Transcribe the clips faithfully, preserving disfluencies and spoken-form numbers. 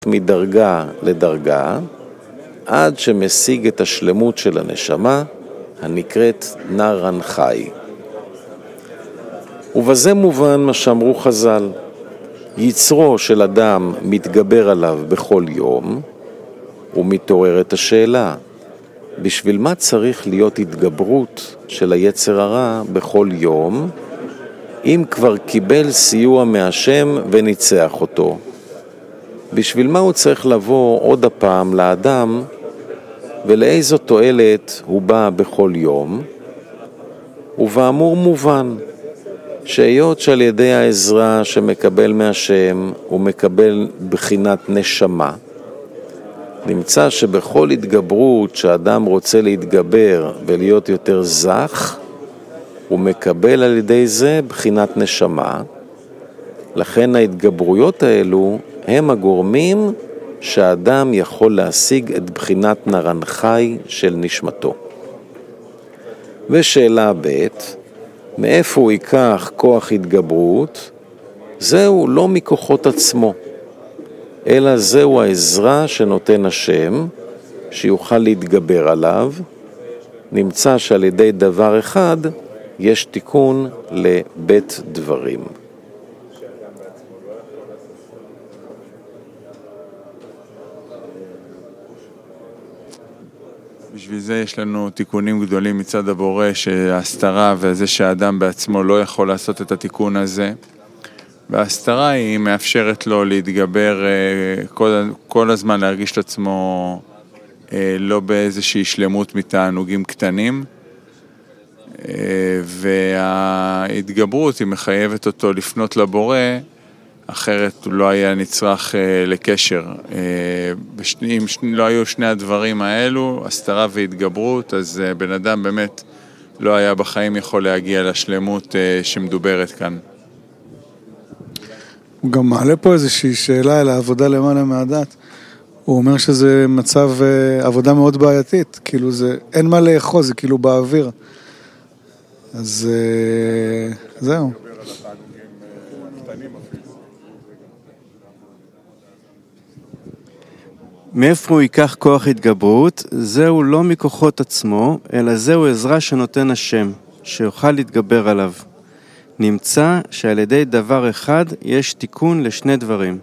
מדרגה לדרגה, עד שמשיג את השלמות של הנשמה, הנקראת נרן חי. ובזה מובן מה שאמרו חז"ל, יצרו של אדם מתגבר עליו בכל יום, ומתעוררת השאלה, בשביל מה צריך להיות התגברות של היצר הרע בכל יום, אם כבר קיבל סיוע מהשם וניצח אותו? בשביל מה הוא צריך לבוא עוד הפעם לאדם, ולאיזו תועלת הוא בא בכל יום? ובאמור מובן, שהיות שעל ידי העזרה שמקבל מהשם, הוא מקבל בחינת נשמה, נמצא שבכל התגברות שאדם רוצה להתגבר ולהיות יותר זך, הוא מקבל על ידי זה בחינת נשמה. לכן ההתגברויות האלו הם הגורמים שהאדם יכול להשיג את בחינת נרן חי של נשמתו. ושאלה ב', מאיפה הוא ייקח כוח התגברות? זהו לא מכוחות עצמו, אלא זהו העזרה שנותן השם, שיוכל להתגבר עליו. נמצא שעל ידי דבר אחד יש תיקון לבית דברים. בשביל זה יש לנו תיקונים גדולים מצד הבורא, שההסתרה וזה שהאדם בעצמו לא יכול לעשות את התיקון הזה. וההסתרה היא מאפשרת לו להתגבר כל, כל הזמן, להרגיש את עצמו לא באיזושהי שלמות מתענוגים קטנים. וההתגברות היא מחייבת אותו לפנות לבורא, אחרת הוא לא היה נצרך לקשר. אם לא היו שני הדברים האלו, הסתרה והתגברות, אז בן אדם באמת לא היה בחיים יכול להגיע לשלמות שמדוברת כאן. הוא גם מעלה פה איזושהי שאלה על העבודה למעלה מהדת. הוא אומר שזה מצב עבודה מאוד בעייתית, כאילו זה, אין מה לאחוז, זה כאילו באוויר. אז זהו. מאיפה הוא ייקח כוח התגברות? זהו לא מכוחות עצמו, אלא זהו עזרה שנותן השם, שיוכל להתגבר עליו. נמצא שעל ידי דבר אחד יש תיקון לשני דברים.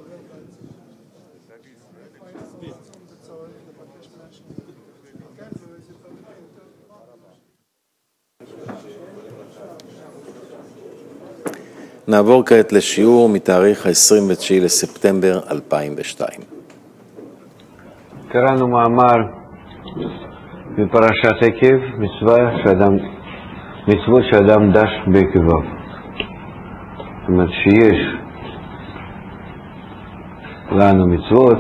נעבור כעת לשיעור מתאריך ה-עשרים ותשעה לספטמבר אלפיים ושתיים. קראנו מאמר בפרשת עקב, מצווה שאדם, מצוות שאדם דש בעקביו. זאת אומרת שיש לנו מצוות,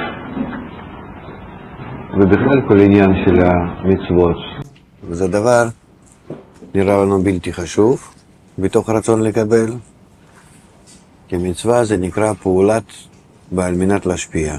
ובכלל כל עניין של המצוות. זה דבר נראה לנו בלתי חשוב, בתוך רצון לקבל. כי מצווה זה נקרא פעולת בעל מנת להשפיע,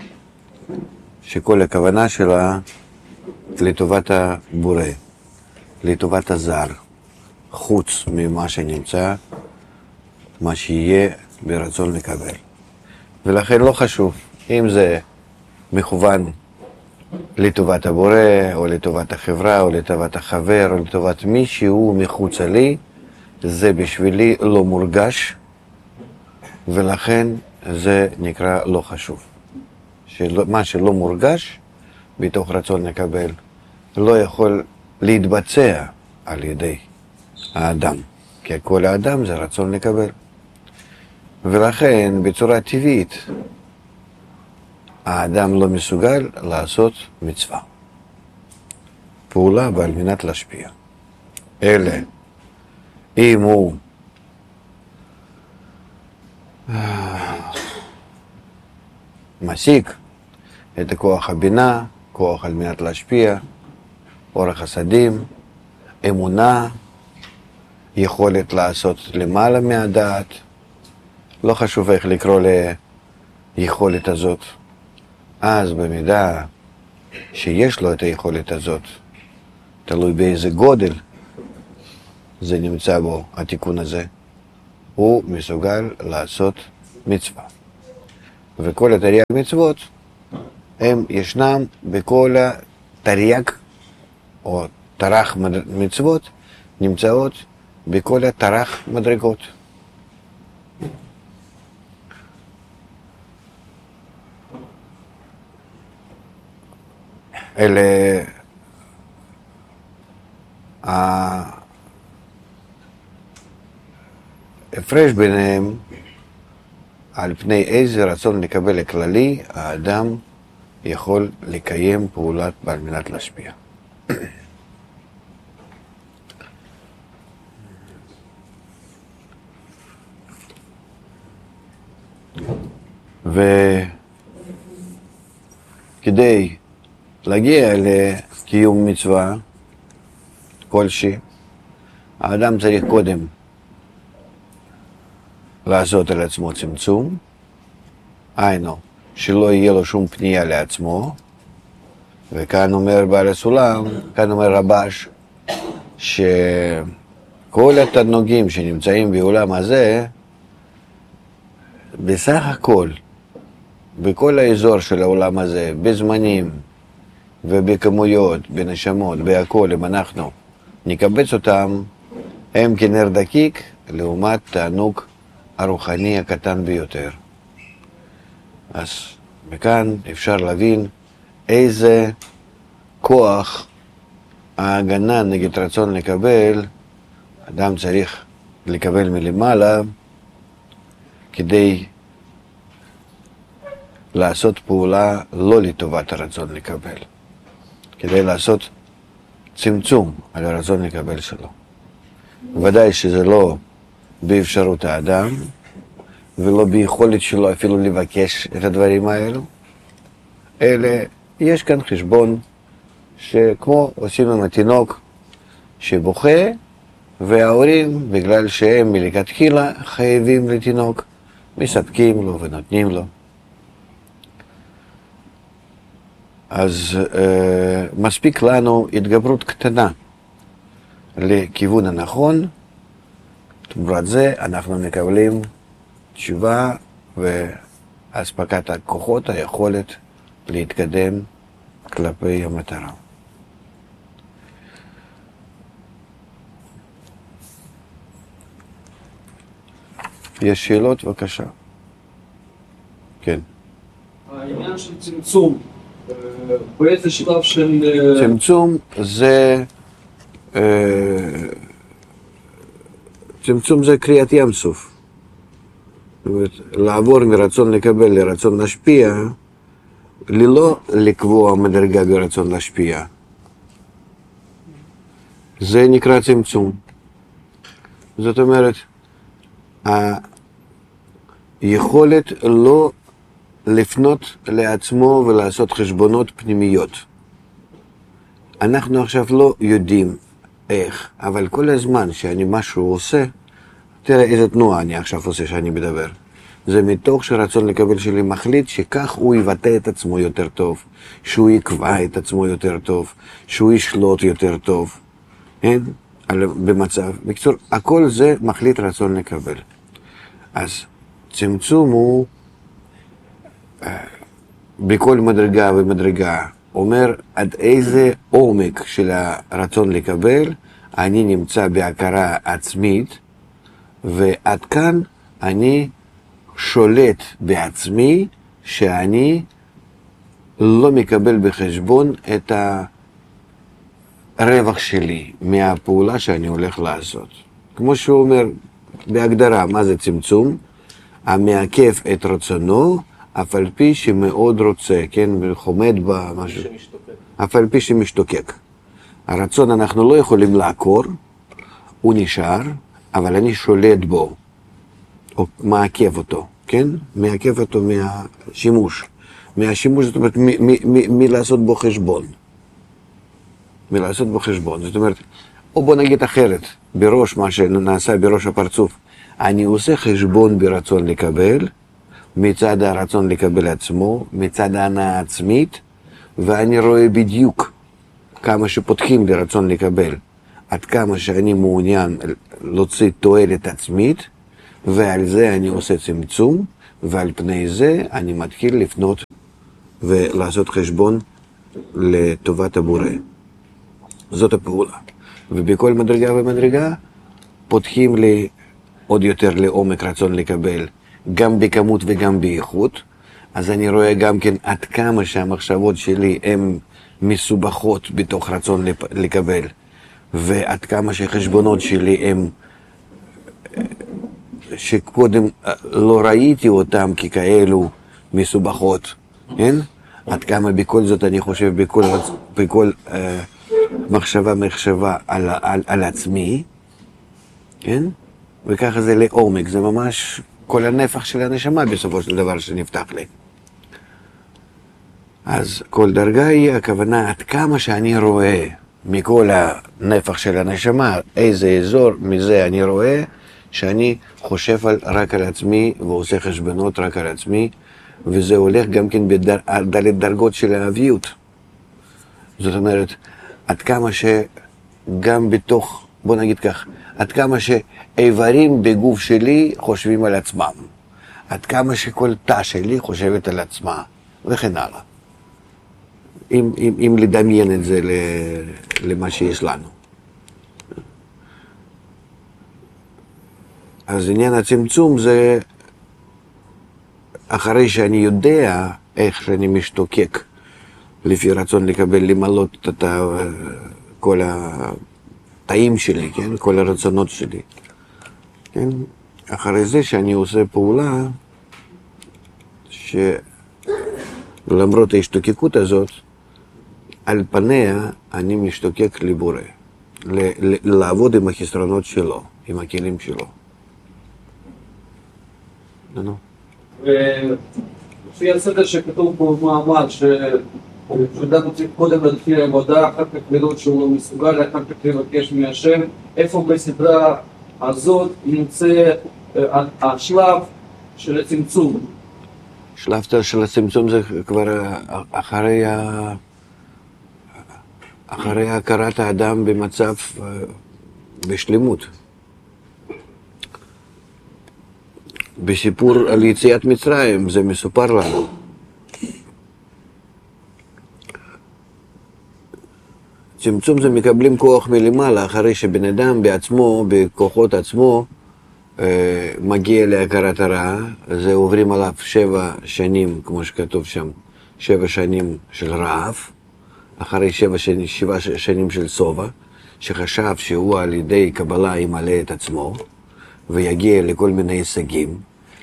שכל הכוונה שלה לטובת הבורא, לטובת הזר, חוץ ממה שנמצא, מה שיהיה ברצון לקבל. ולכן לא חשוב אם זה מכוון לטובת הבורא, או לטובת החברה, או לטובת החבר, או לטובת מישהו מחוץ לי, זה בשבילי לא מורגש, ולכן זה נקרא לא חשוב. מה שלא מורגש בתוך רצון לקבל לא יכול להתבצע על ידי האדם, כי כל האדם זה רצון לקבל. ולכן בצורה טבעית האדם לא מסוגל לעשות מצווה, פעולה בעל מנת להשפיע. אלא אם הוא מסיק את כוח הבינה, כוח על מנת להשפיע, אורח חסדים, אמונה, יכולת לעשות למעלה מהדעת, לא חשוב איך לקרוא ליכולת הזאת. אז במידה שיש לו את היכולת הזאת, תלוי באיזה גודל זה נמצא בו התיקון הזה, הוא מסוגל לעשות מצווה. וכל התרי"ג מצוות הם ישנם בכל התרי"ג או תר"ח מצוות נמצאות בכל התר"ח מדרגות. אלה ההפרש ביניהם על פני איזה רצון לקבל הכללי האדם יכול לקיים פעולת על מנת להשפיע. וכדי להגיע לקיום מצווה כלשהי, האדם צריך קודם לעשות על עצמו צמצום, היינו, שלא יהיה לו שום פנייה לעצמו, וכאן אומר בעל הסולם, כאן אומר רבש, שכל התענוגים שנמצאים בעולם הזה, בסך הכל, בכל האזור של העולם הזה, בזמנים ובכמויות, בנשמות, בהכל, אם אנחנו נקבץ אותם, הם כנר דקיק לעומת תענוג הרוחני הקטן ביותר. אז מכאן אפשר להבין איזה כוח ההגנה נגד רצון לקבל אדם צריך לקבל מלמעלה כדי לעשות פעולה לא לטובת הרצון לקבל, כדי לעשות צמצום על הרצון לקבל שלו. ודאי שזה לא באפשרות האדם ולא ביכולת שלו אפילו לבקש את הדברים האלו, אלא יש כאן חשבון שכמו עושים עם התינוק שבוכה, וההורים בגלל שהם מלכתחילה חייבים לתינוק מספקים לו ונותנים לו. אז אה, מספיק לנו התגברות קטנה לכיוון הנכון, תמורת זה אנחנו מקבלים תשובה והספקת הכוחות, היכולת להתקדם כלפי המטרה. יש שאלות? בבקשה. כן. העניין של צמצום, באיזה שלב של... צמצום זה... צמצום זה קריאת ים סוף. זאת אומרת, לעבור מרצון לקבל לרצון להשפיע, ללא לקבוע מדרגה ברצון להשפיע. זה נקרא צמצום. זאת אומרת, היכולת לא לפנות לעצמו ולעשות חשבונות פנימיות. אנחנו עכשיו לא יודעים איך, אבל כל הזמן שאני משהו עושה, תראה איזה תנועה אני עכשיו עושה שאני מדבר. זה מתוך שרצון לקבל שלי מחליט שכך הוא יבטא את עצמו יותר טוב, שהוא יקבע את עצמו יותר טוב, שהוא ישלוט יותר טוב, כן? במצב. בקצור, הכל זה מחליט רצון לקבל. אז צמצום הוא בכל מדרגה ומדרגה אומר עד איזה עומק של הרצון לקבל אני נמצא בהכרה עצמית, ועד כאן אני שולט בעצמי שאני לא מקבל בחשבון את הרווח שלי מהפעולה שאני הולך לעשות. כמו שהוא אומר בהגדרה, מה זה צמצום? המעכב את רצונו, אף על פי שמאוד רוצה, כן, וחומד במשהו. אף על פי שמשתוקק. הרצון אנחנו לא יכולים לעקור, הוא נשאר, אבל אני שולט בו, או מעכב אותו, כן? מעכב אותו מהשימוש. מהשימוש, זאת אומרת, מלעשות בו חשבון. מלעשות בו חשבון. זאת אומרת, או בוא נגיד אחרת, בראש מה שנעשה בראש הפרצוף, אני עושה חשבון ברצון לקבל, מצד הרצון לקבל עצמו, מצד ההנאה עצמית, ואני רואה בדיוק כמה שפותחים לרצון לקבל, עד כמה שאני מעוניין להוציא תועלת עצמית, ועל זה אני עושה צמצום, ועל פני זה אני מתחיל לפנות ולעשות חשבון לטובת הבורא. זאת הפעולה. ובכל מדרגה ומדרגה פותחים לי עוד יותר לעומק רצון לקבל, גם בכמות וגם באיכות. אז אני רואה גם כן עד כמה שהמחשבות שלי הן מסובכות בתוך רצון לקבל, ועד כמה שחשבונות שלי הם, שקודם לא ראיתי אותם ככאלו מסובכות, כן? עד כמה בכל זאת אני חושב בכל, בכל uh, מחשבה מחשבה על, על, על עצמי, כן? וככה זה לעומק, זה ממש כל הנפח של הנשמה בסופו של דבר שנפתח לי. אז כל דרגה היא הכוונה עד כמה שאני רואה מכל הנפח של הנשמה, איזה אזור מזה אני רואה שאני חושב על, רק על עצמי ועושה חשבונות רק על עצמי, וזה הולך גם כן בדלת דרגות של האביות. זאת אומרת, עד כמה שגם בתוך, בוא נגיד כך, עד כמה שאיברים בגוף שלי חושבים על עצמם, עד כמה שכל תא שלי חושבת על עצמה, וכן הלאה. אם, אם, אם לדמיין את זה למה שיש לנו. אז עניין הצמצום זה אחרי שאני יודע איך שאני משתוקק לפי רצון לקבל, למלות את כל התאים שלי, כן? כל הרצונות שלי. כן? אחרי זה שאני עושה פעולה שלמרות ההשתוקקות הזאת, על פניה אני משתוקק לבורא, לעבוד עם החסרונות שלו, עם הכלים שלו. נו. ולפי הסדר שכתוב פה במעמד, שאדם רוצה קודם להתחיל עבודה, אחר כך לראות שהוא לא מסוגל, אחר כך לבקש מהשם, איפה בסדרה הזאת נמצא השלב של הצמצום? שלב של הצמצום זה כבר אחרי ה... אחרי הכרת האדם במצב בשלמות. בסיפור על יציאת מצרים זה מסופר לנו. צמצום זה מקבלים כוח מלמעלה אחרי שבן אדם בעצמו, בכוחות עצמו, מגיע להכרת הרע. זה עוברים עליו שבע שנים, כמו שכתוב שם, שבע שנים של רעב. אחרי שבע שנים, שבע שנים של סובה, שחשב שהוא על ידי קבלה ימלא את עצמו, ויגיע לכל מיני הישגים,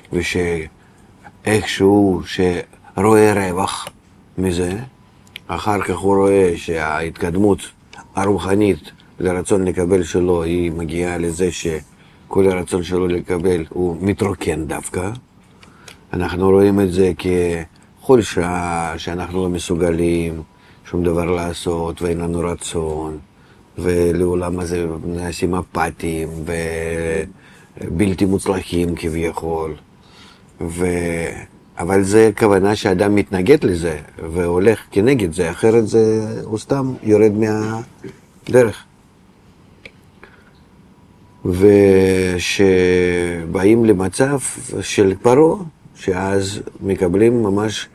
ושאיכשהו שרואה רווח מזה, אחר כך הוא רואה שההתקדמות הרוחנית לרצון לקבל שלו, היא מגיעה לזה שכל הרצון שלו לקבל הוא מתרוקן דווקא. אנחנו רואים את זה ככל שעה שאנחנו לא מסוגלים, שום דבר לעשות, ואין לנו רצון, ולעולם הזה נעשים אפתיים ובלתי מוצלחים כביכול. ו... אבל זה כוונה שאדם מתנגד לזה והולך כנגד זה, אחרת זה הוא סתם יורד מהדרך. ושבאים למצב של פרעה, שאז מקבלים ממש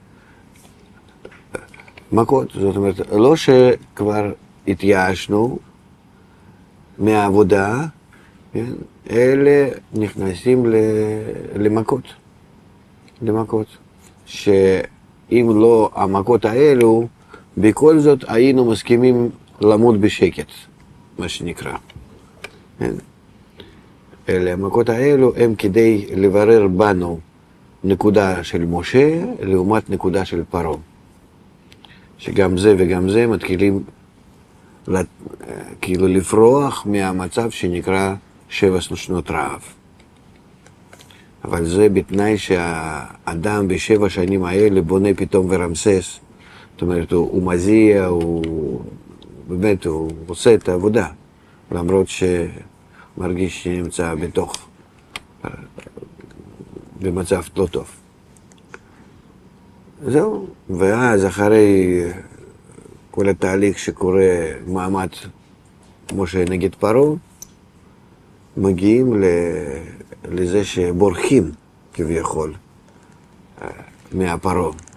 מכות. זאת אומרת, לא שכבר התייאשנו מהעבודה, כן? אלה נכנסים למכות. למכות. שאם לא המכות האלו, בכל זאת היינו מסכימים למות בשקט, מה שנקרא. כן? אלה המכות האלו הם כדי לברר בנו נקודה של משה לעומת נקודה של פרעה. שגם זה וגם זה מתחילים כאילו לפרוח מהמצב שנקרא שבע שנות רעב. אבל זה בתנאי שהאדם בשבע שנים האלה בונה פתאום ורמסס. זאת אומרת, הוא, הוא מזיע, הוא באמת, הוא עושה את העבודה, למרות שמרגיש שנמצא בתוך, במצב לא טוב. זהו, ואז אחרי כל התהליך שקורה מעמד משה נגד פרעה, מגיעים לזה שבורחים כביכול מהפרעה.